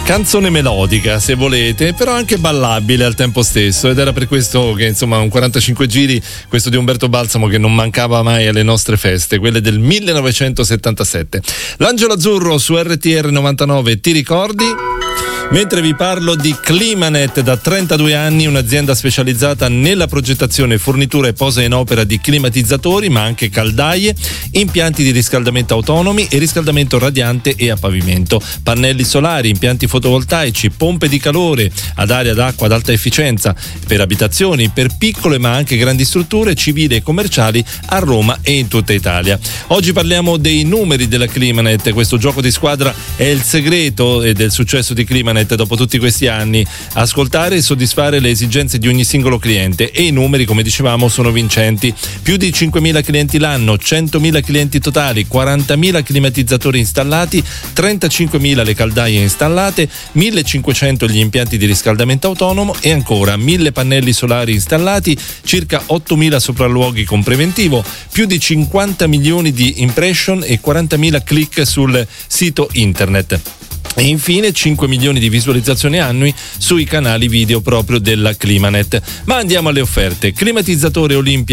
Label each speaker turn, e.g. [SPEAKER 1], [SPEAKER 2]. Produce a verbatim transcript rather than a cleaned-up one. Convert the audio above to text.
[SPEAKER 1] canzone melodica se volete, però anche ballabile al tempo stesso, ed era per questo che insomma un quarantacinque giri, questo di Umberto Balsamo, che non mancava mai alle nostre feste, quelle del millenovecentosettantasette. L'Angelo Azzurro su R T R novantanove, ti ricordi? Mentre vi parlo di Climanet, da trentadue anni un'azienda specializzata nella progettazione, fornitura e posa in opera di climatizzatori, ma anche caldaie, impianti di riscaldamento autonomi e riscaldamento radiante e a pavimento, pannelli solari, impianti fotovoltaici, pompe di calore ad aria d'acqua ad alta efficienza per abitazioni, per piccole ma anche grandi strutture civili e commerciali a Roma e in tutta Italia. Oggi parliamo dei numeri della Climanet. Questo gioco di squadra è il segreto del successo di Climanet dopo tutti questi anni: ascoltare e soddisfare le esigenze di ogni singolo cliente, e i numeri, come dicevamo, sono vincenti. Più di cinquemila clienti l'anno, centomila clienti totali, quarantamila climatizzatori installati, trentacinquemila le caldaie installate, millecinquecento gli impianti di riscaldamento autonomo e ancora mille pannelli solari installati, circa ottomila sopralluoghi con preventivo, più di cinquanta milioni di impression e quarantamila click sul sito internet. E infine cinque milioni di visualizzazioni annui sui canali video proprio della Climanet. Ma andiamo alle offerte. Climatizzatore Olympia